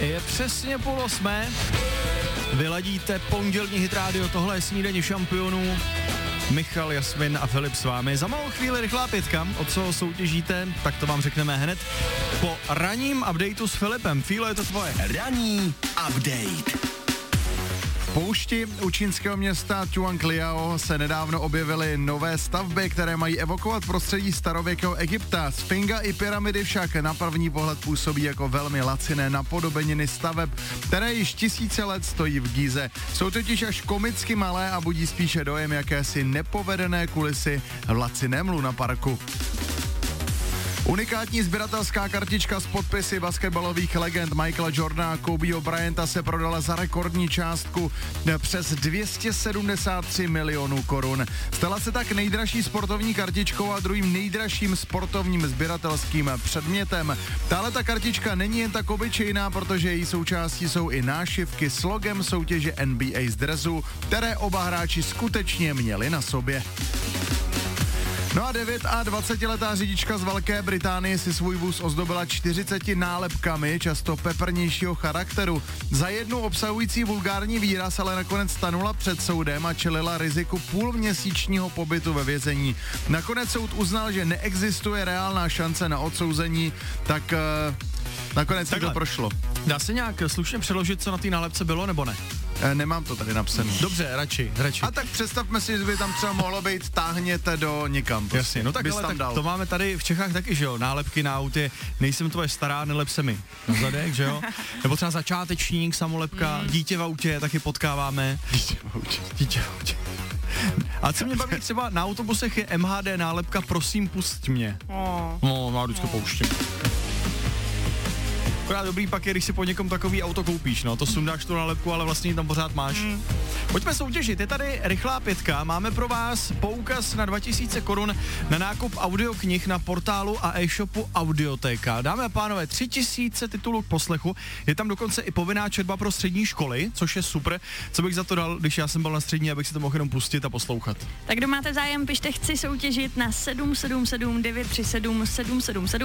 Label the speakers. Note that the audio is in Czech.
Speaker 1: Je přesně 7:30. Vyladíte pondělní Hit Radio, tohle je snídaně šampionů. Michal, Jasmin a Filip s vámi. Za malou chvíli rychlá pětka, o co soutěžíte, tak to vám řekneme hned po ranním updateu s Filipem. Fílo, je to tvoje.
Speaker 2: Ranní update.
Speaker 3: V poušti u čínského města Chuangliao se nedávno objevily nové stavby, které mají evokovat prostředí starověkého Egypta. Sfinga i pyramidy však na první pohled působí jako velmi laciné napodobeniny staveb, které již tisíce let stojí v Gíze. Jsou totiž až komicky malé a budí spíše dojem jakési nepovedené kulisy v laciném lunaparku. Unikátní sběratelská kartička s podpisy basketbalových legend Michaela Jordana a Kobeho Bryanta se prodala za rekordní částku přes 273 milionů korun. Stala se tak nejdražší sportovní kartičkou a druhým nejdražším sportovním sběratelským předmětem. Tahle ta kartička není jen tak obyčejná, protože její součástí jsou i nášivky s logem soutěže NBA z dresu, které oba hráči skutečně měli na sobě. No a 29letá řidička z Velké Británie si svůj vůz ozdobila 40 nálepkami, často peprnějšího charakteru. Za jednu obsahující vulgární výraz ale nakonec stanula před soudem a čelila riziku půlměsíčního pobytu ve vězení. Nakonec soud uznal, že neexistuje reálná šance na odsouzení, tak nakonec to prošlo.
Speaker 1: Dá se nějak slušně přeložit, co na té nálepce bylo, nebo ne?
Speaker 3: Nemám to tady napsané.
Speaker 1: Dobře, radši.
Speaker 3: A tak představme si, že by tam třeba mohlo být táhněte do někam. Prostě.
Speaker 1: Jasně, no tak, ale tak to máme tady v Čechách taky, že jo, nálepky na autě, nejsem tvoje stará, nelep se mi na zadek, že jo, nebo třeba začátečník, samolepka, dítě v autě, taky potkáváme. Dítě v autě. A co mě baví třeba na autobusech je MHD nálepka prosím pusť mě. No, já vždycky pouštím. Akorát dobrý pak je, když si po někom takový auto koupíš, no, to sundáš tu nálepku, ale vlastně ji tam pořád máš. Pojďme soutěžit, je tady rychlá pětka, máme pro vás poukaz na 2000 korun na nákup audioknih na portálu a e-shopu Audioteka. Dámy a pánové, 3000 titulů k poslechu, je tam dokonce i povinná četba pro střední školy, což je super. Co bych za to dal, když já jsem byl na střední, abych si to mohl jenom pustit a poslouchat.
Speaker 4: Tak kdo máte zájem, pište chci soutěžit na 777 937 777